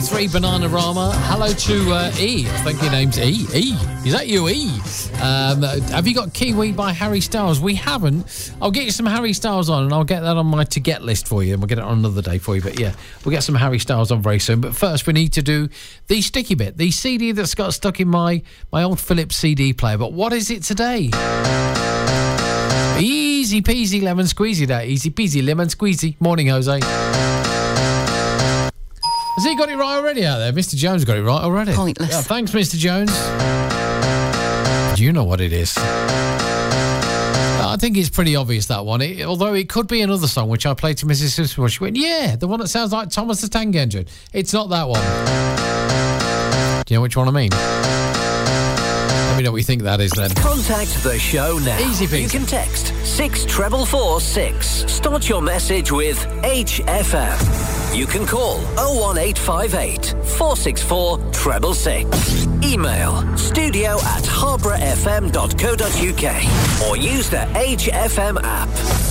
3 Bananarama. Hello to E. I think your name's E. E. Is that you, E? Have you got Kiwi by Harry Styles? We haven't. I'll get you some Harry Styles on, and I'll get that on my to-get list for you, and we'll get it on another day for you. But yeah, we'll get some Harry Styles on very soon. But first, we need to do the sticky bit, the CD that's got stuck in my old Philips CD player. But what is it today? Easy peasy lemon squeezy that. Easy peasy lemon squeezy. Morning, Jose. Has he got it right already out there? Mr. Jones got it right already. Pointless. Yeah, thanks, Mr. Jones. Do you know what it is? I think it's pretty obvious, that one. Although it could be another song, which I played to Mrs. Simpson. She went, yeah, the one that sounds like Thomas the Tank Engine. It's not that one. Do you know which one I mean? Let me know what you think that is then. Contact the show now. Easy peasy. You can text 64446. Start your message with HFM. You can call 01858 464 666. Email studio@harbourfm.co.uk or use the HFM app.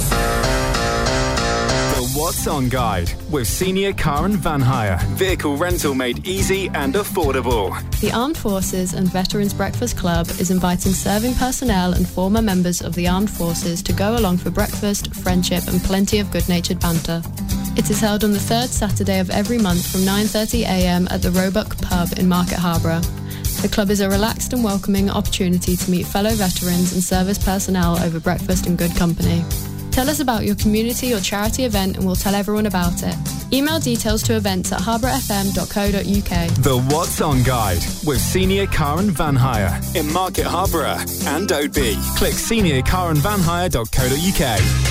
The What's On Guide with Senior Car and Van Hire. Vehicle rental made easy and affordable. The Armed Forces and Veterans Breakfast Club is inviting serving personnel and former members of the Armed Forces to go along for breakfast, friendship and plenty of good-natured banter. It is held on the third Saturday of every month from 9:30am at the Roebuck Pub in Market Harborough. The club is a relaxed and welcoming opportunity to meet fellow veterans and service personnel over breakfast and good company. Tell us about your community or charity event and we'll tell everyone about it. Email details to events@harbourfm.co.uk. The What's On Guide with Senior Car and Van Hire in Market Harborough and Oadby. Click seniorcarandvanhire.co.uk.